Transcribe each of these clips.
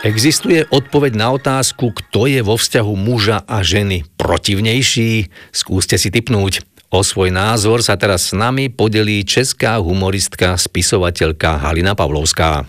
Existuje odpoveď na otázku, kto je vo vzťahu muža a ženy protivnejší? Skúste si tipnúť. O svoj názor sa teraz s nami podelí česká humoristka, spisovateľka Halina Pavlovská.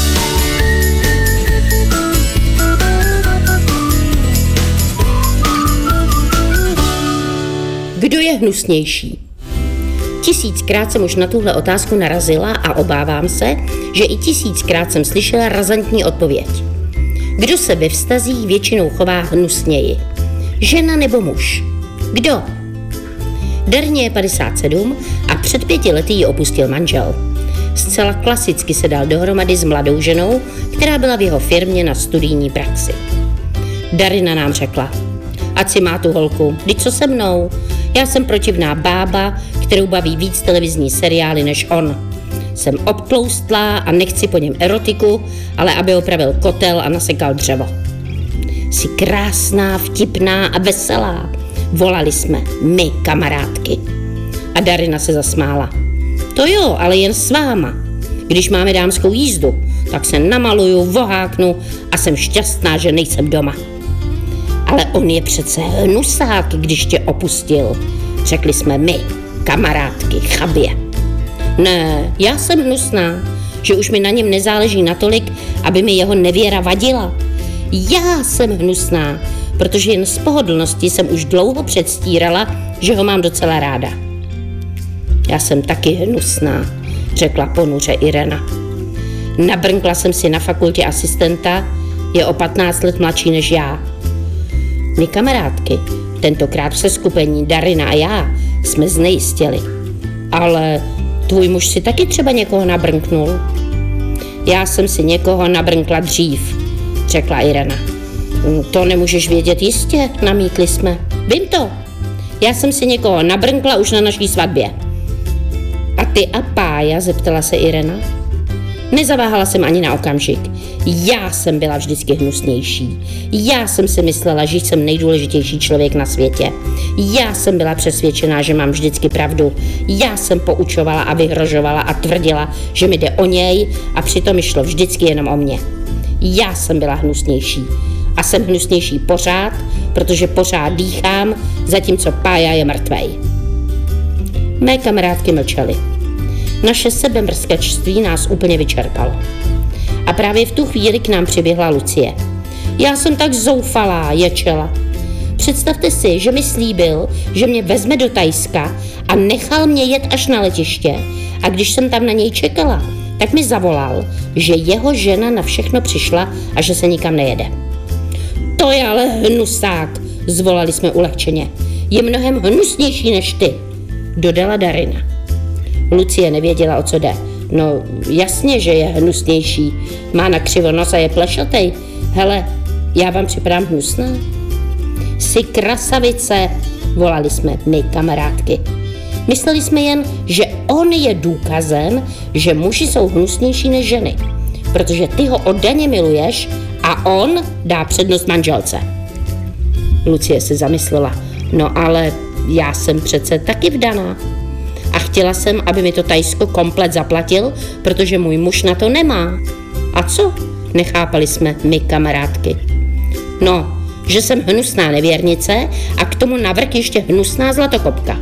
Kdo je hnusnější? 1000krát jsem už na tuhle otázku narazila a obávám se, že i 1000krát jsem slyšela razantní odpověď. Kdo se ve vztazích většinou chová hnusněji? Žena nebo muž? Kdo? Darně je 57 a před 5 lety ji opustil manžel. Zcela klasicky se dal dohromady s mladou ženou, která byla v jeho firmě na studijní praxi. Darina nám řekla: ať si má tu holku, vždyť co se mnou? Já jsem protivná bába, kterou baví víc televizní seriály než on. Jsem obtloustlá a nechci po něm erotiku, ale aby opravil kotel a nasekal dřevo. Jsi krásná, vtipná a veselá, volali jsme my, kamarádky. A Darina se zasmála. To jo, ale jen s váma. Když máme dámskou jízdu, tak se namaluju, voháknu a jsem šťastná, že nejsem doma. Ale on je přece hnusák, když tě opustil, řekli jsme my, kamarádky, chabě. Ne, já jsem hnusná, že už mi na něm nezáleží natolik, aby mi jeho nevěra vadila. Já jsem hnusná, protože jen z pohodlnosti jsem už dlouho předstírala, že ho mám docela ráda. Já jsem taky hnusná, řekla ponuře Irena. Nabrnkla jsem si na fakultě asistenta, je o 15 let mladší než já. My kamarádky, tentokrát v seskupení Darina a já, jsme znejistěli. Ale tvůj muž si taky třeba někoho nabrnknul. Já jsem si někoho nabrnkla dřív, řekla Irena. To nemůžeš vědět jistě, namítli jsme. Vím to. Já jsem si někoho nabrnkla už na naší svatbě. A ty a Pája, zeptala se Irena. Nezaváhala jsem ani na okamžik. Já jsem byla vždycky hnusnější. Já jsem si myslela, že jsem nejdůležitější člověk na světě. Já jsem byla přesvědčená, že mám vždycky pravdu. Já jsem poučovala a vyhrožovala a tvrdila, že mi jde o něj a přitom mi šlo vždycky jenom o mě. Já jsem byla hnusnější. A jsem hnusnější pořád, protože pořád dýchám, zatímco Pája je mrtvej. Mé kamarádky mlčely. Naše sebemrskačství nás úplně vyčerpalo. A právě v tu chvíli k nám přiběhla Lucie. Já jsem tak zoufalá, ječela. Představte si, že mi slíbil, že mě vezme do Thajska a nechal mě jet až na letiště. A když jsem tam na něj čekala, tak mi zavolal, že jeho žena na všechno přišla a že se nikam nejede. To je ale hnusák, zvolali jsme ulehčeně. Je mnohem hnusnější než ty, dodala Darina. Lucie nevěděla, o co jde. No jasně, že je hnusnější. Má na křivo nos a je plešatej. Hele, já vám připadám hnusná? Jsi krasavice, volali jsme my, kamarádky. Mysleli jsme jen, že on je důkazem, že muži jsou hnusnější než ženy. Protože ty ho oddaně miluješ a on dá přednost manželce. Lucie se zamyslela. No ale já jsem přece taky vdaná. A chtěla jsem, aby mi to Thajsko komplet zaplatil, protože můj muž na to nemá. A co? Nechápali jsme my, kamarádky. No, že jsem hnusná nevěrnice a k tomu navrch ještě hnusná zlatokopka.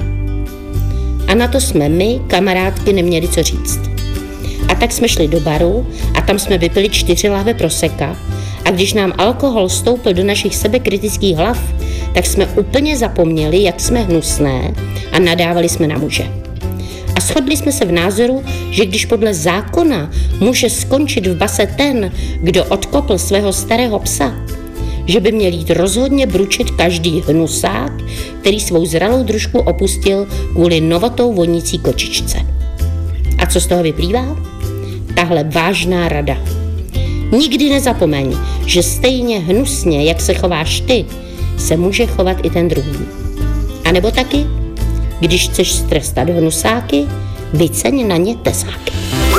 A na to jsme my, kamarádky, neměli co říct. A tak jsme šli do baru a tam jsme vypili 4 lahve prosecca a když nám alkohol stoupil do našich sebekritických hlav, tak jsme úplně zapomněli, jak jsme hnusné a nadávali jsme na muže. A shodli jsme se v názoru, že když podle zákona může skončit v base ten, kdo odkopl svého starého psa, že by měl jít rozhodně bručit každý hnusák, který svou zralou družku opustil kvůli novotou vonící kočičce. A co z toho vyplývá? Tahle vážná rada. Nikdy nezapomeň, že stejně hnusně, jak se chováš ty, se může chovat i ten druhý. A nebo taky, když chceš strestat hnusáky, vyceň na ně tesáky.